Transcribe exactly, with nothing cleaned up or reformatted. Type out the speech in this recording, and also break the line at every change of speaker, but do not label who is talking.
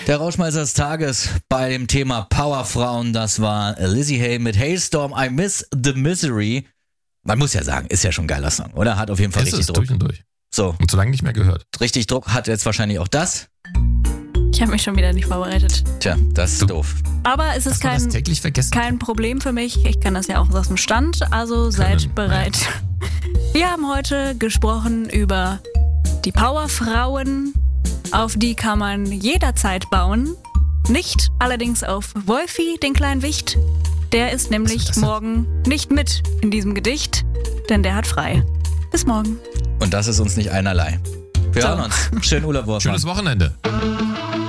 Der Rauschmeißer des Tages bei dem Thema Powerfrauen, das war Lizzie Hay mit Hailstorm, I Miss the Misery. Man muss ja sagen, ist ja schon ein geiler Song, oder? Hat auf jeden Fall
Ist
richtig
es
Druck.
durch und durch.
So.
Und so lange nicht mehr gehört.
Richtig Druck hat jetzt wahrscheinlich auch das.
Ich habe mich schon wieder nicht vorbereitet.
Tja, das ist
Du-
doof.
Aber es ist
Hast du das
kein,
täglich vergessen?
kein Problem für mich. Ich kann das ja auch aus dem Stand, also seid
Können,
bereit. Wir haben heute gesprochen über die Powerfrauen. Auf die kann man jederzeit bauen. Nicht allerdings auf Wolfi, den kleinen Wicht. Der ist nämlich
das denn?
morgen nicht mit in diesem Gedicht, denn der hat frei. Bis morgen.
Und das ist uns nicht einerlei. Wir
So.
hören uns. Schönen Urlaub, Wolfgang.
Schönes Wochenende.